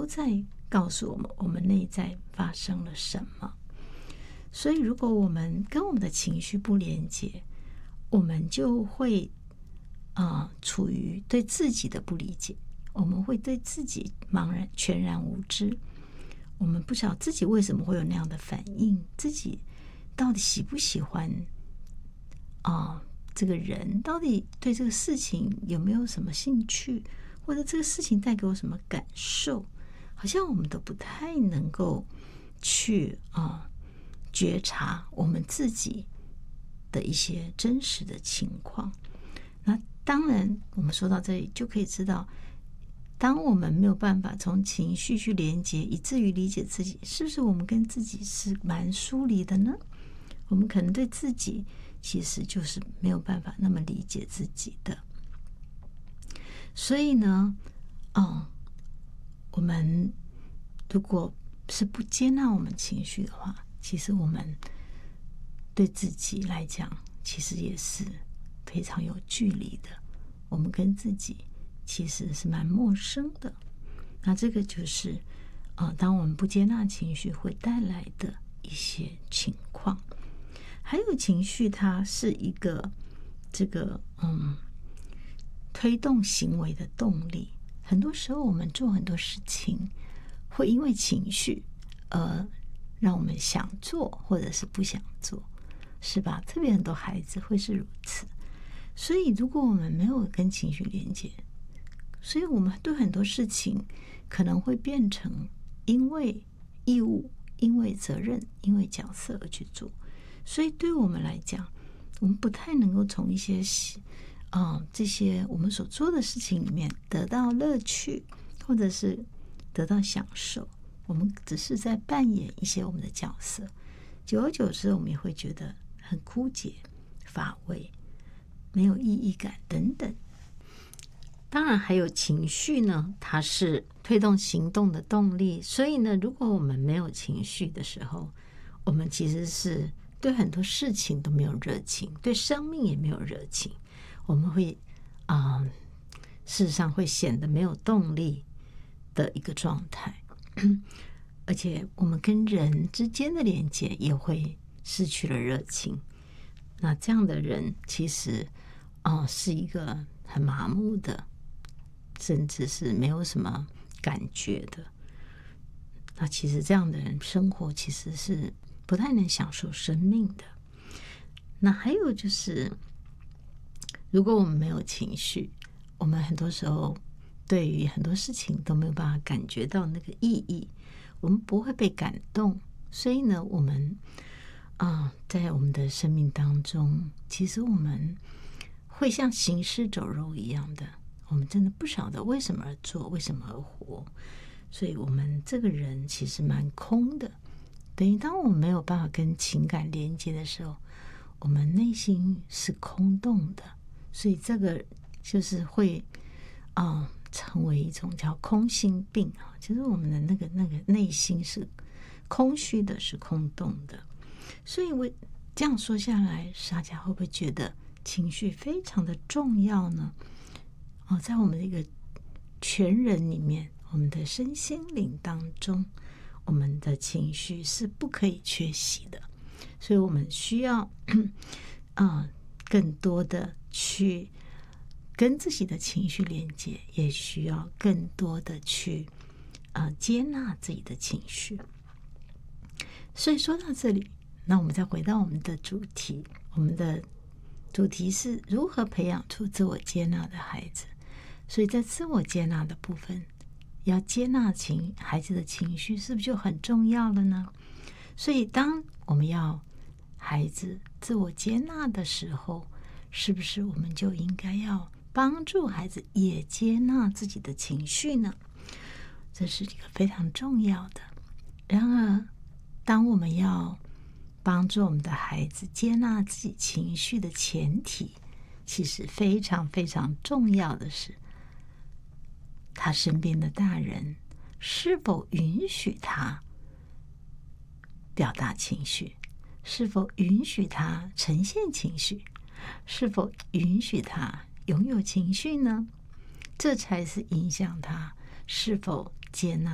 都在告诉我们我们内在发生了什么。所以如果我们跟我们的情绪不连接，我们就会处于对自己的不理解，我们会对自己茫然全然无知，我们不晓得自己为什么会有那样的反应，自己到底喜不喜欢这个人，到底对这个事情有没有什么兴趣，或者这个事情带给我什么感受，好像我们都不太能够去觉察我们自己的一些真实的情况。那当然我们说到这里就可以知道，当我们没有办法从情绪去连接，以至于理解自己，是不是我们跟自己是蛮疏离的呢？我们可能对自己其实就是没有办法那么理解自己的。所以呢我们如果是不接纳我们情绪的话，其实我们对自己来讲其实也是非常有距离的，我们跟自己其实是蛮陌生的。那这个就是当我们不接纳情绪会带来的一些情况。还有情绪它是一个推动行为的动力。很多时候我们做很多事情会因为情绪而让我们想做或者是不想做，是吧？特别很多孩子会是如此。所以如果我们没有跟情绪连接，所以我们对很多事情可能会变成因为义务、因为责任、因为角色而去做。所以对我们来讲，我们不太能够从一些这些我们所做的事情里面得到乐趣，或者是得到享受。我们只是在扮演一些我们的角色，久而久之我们也会觉得很枯竭、乏味、没有意义感等等。当然还有情绪呢，它是推动行动的动力。所以呢，如果我们没有情绪的时候，我们其实是对很多事情都没有热情，对生命也没有热情，我们会事实上会显得没有动力的一个状态。而且我们跟人之间的连接也会失去了热情。那这样的人其实是一个很麻木的，甚至是没有什么感觉的。那其实这样的人生活其实是不太能享受生命的。那还有就是，如果我们没有情绪，我们很多时候对于很多事情都没有办法感觉到那个意义，我们不会被感动。所以呢，我们在我们的生命当中，其实我们会像行尸走肉一样的，我们真的不晓得为什么而做，为什么而活。所以我们这个人其实蛮空的，等于当我们没有办法跟情感连接的时候，我们内心是空洞的。所以这个就是会成为一种叫空心病就是我们的那个内心是空虚的，是空洞的。所以我这样说下来，大家会不会觉得情绪非常的重要呢？在我们的一个全人里面，我们的身心灵当中，我们的情绪是不可以缺席的。所以我们需要更多的去跟自己的情绪连接，也需要更多的去接纳自己的情绪。所以说到这里，那我们再回到我们的主题，我们的主题是如何培养出自我接纳的孩子。所以在自我接纳的部分，要接纳孩子的情绪，是不是就很重要了呢？所以当我们要孩子自我接纳的时候，是不是我们就应该要帮助孩子也接纳自己的情绪呢？这是一个非常重要的。然而当我们要帮助我们的孩子接纳自己情绪的前提，其实非常非常重要的是，他身边的大人是否允许他表达情绪，是否允许他呈现情绪，是否允许他拥有情绪呢？这才是影响他是否接纳